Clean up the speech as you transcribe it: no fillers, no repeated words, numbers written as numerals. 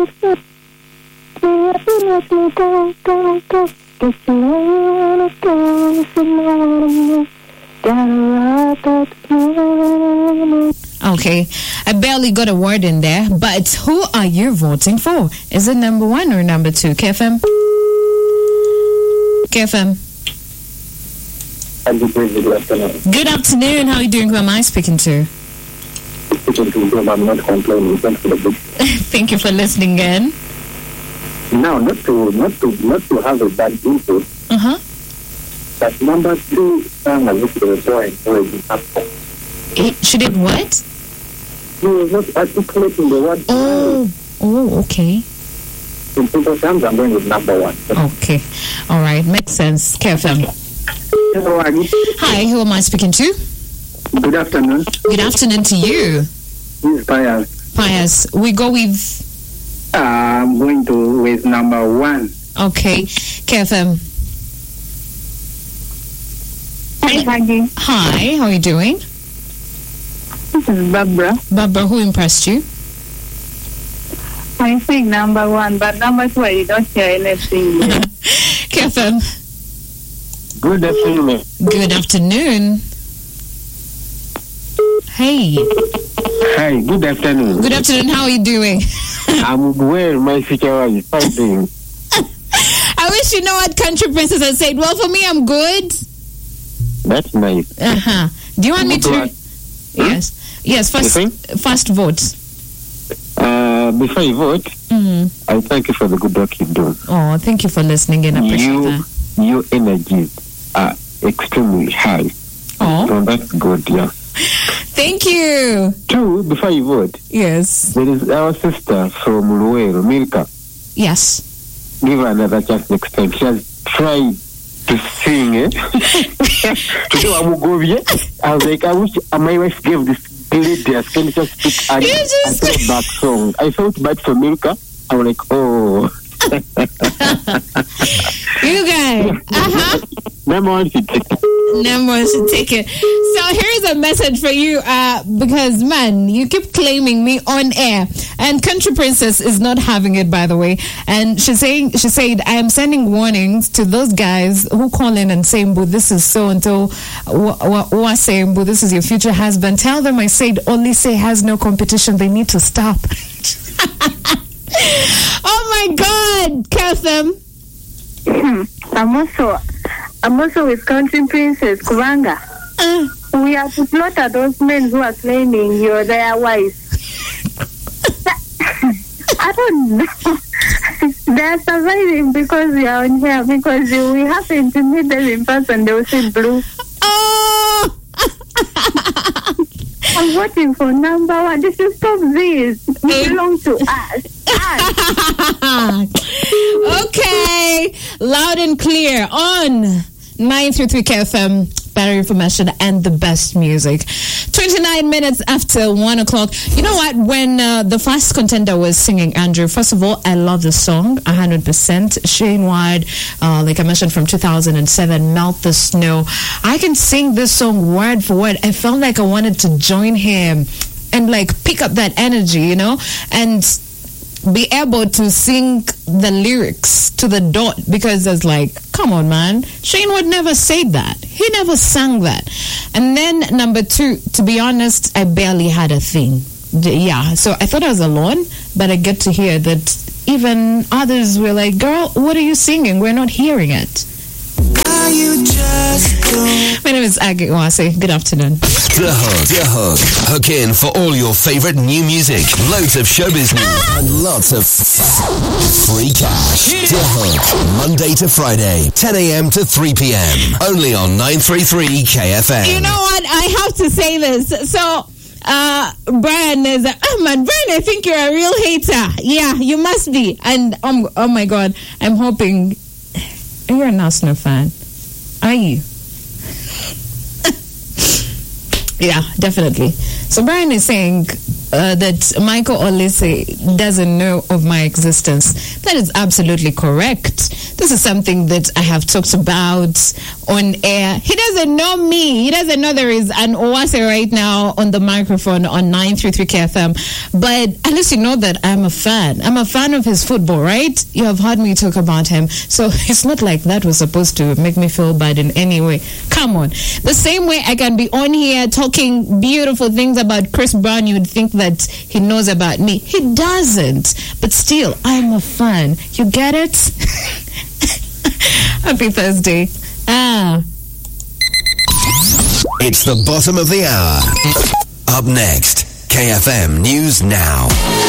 Okay, I barely got a word in there, but who are you voting for? Is it number 1 or number 2? KFM? KFM? Good afternoon. Good afternoon. How are you doing? Who am I speaking to? I'm not complaining. Thanks for the book. Thank you for listening in. Now, not to have a bad input. But number 2 song I looked at the point already happened. She did what? He was not articulating the word. Oh, okay. In simple terms, I'm going with number 1. Okay. All right. Makes sense. KFM. Hello, Aggie. Hi, who am I speaking to? Good afternoon. Good afternoon to you. This is Pius. Pius, we go with... I'm going with number 1. Okay. KFM. Hi, Aggie. Hi, how are you doing? This is Barbara. Barbara, who impressed you? I think number 1, but number 2, I don't hear anything yet. KFM. Good afternoon. Good afternoon. Hey. Hi, good afternoon. Good afternoon. How are you doing? I'm well. My future is fighting. I wish you know what Country Princess had said. Well, for me, I'm good. That's nice. Do you want me to? Yes. Yes. First vote. Before you vote, I thank you for the good work you've done. Oh, thank you for listening in. I appreciate that. Your energies are extremely high. Oh. So that's good, yeah. Thank you. 2, before you vote. Yes. There is our sister from Luero, Milka. Yes. Give her another chance next time. She has tried to sing it. Today I'm going I was like, I wish my wife gave this lady a can just speak a throwback song. I felt bad for Milka. I was like, oh. You guys. Number 1 should take it. Number 1 should take it. So here's a message for you, because man, you keep claiming me on air, and Country Princess is not having it, by the way. And she said, I am sending warnings to those guys who call in and say, "Mbu, this is so and so." Say, "Mbu, this is your future husband." Tell them I said Olise has no competition. They need to stop. Oh my God, Katham. I'm also with Country Princess Kubanga. We have to slaughter those men who are claiming you're their wife. I don't know. They're surviving because we are on here, because we happen to meet them in person, they will say blue. Oh! I'm voting for number 1. They should stop this. It belongs to us. Okay. Loud and clear on 933 KFM, better information and the best music. 29 minutes after 1 o'clock. You know what? When the first contender was singing, Andrew, first of all, I love the song 100%. Shane Ward, like I mentioned, from 2007, Melt the Snow. I can sing this song word for word. I felt like I wanted to join him and like pick up that energy, you know, and be able to sing the lyrics to the dot, because it's like, come on, man. Shane would never say that. He never sang that. And then number 2, to be honest, I barely had a thing. Yeah, so I thought I was alone, but I get to hear that even others were like, girl, what are you singing? We're not hearing it. My name is Aggie Wase. Good afternoon. The Hook. Hook in for all your favorite new music, loads of showbiz news, and lots of free cash. The Hook, Monday to Friday, 10 a.m. to 3 p.m. Only on 933 KFM. You know what? I have to say this. So, Brian is Brian, I think you're a real hater. Yeah, you must be. And oh my God, I'm hoping you're an Arsenal fan. Are you? Yeah, definitely. So Brian is saying that Michael Olise doesn't know of my existence. That is absolutely correct. This is something that I have talked about on air. He doesn't know me. He doesn't know there is an Owase right now on the microphone on 933 KFM. But at least you know that I'm a fan. I'm a fan of his football, right? You have heard me talk about him. So it's not like that was supposed to make me feel bad in any way. Come on. The same way I can be on here talking beautiful things about Chris Brown, you would think that he knows about me. He doesn't. But still, I'm a fan. You get it? Happy Thursday. It's the bottom of the hour. Up next, KFM News Now.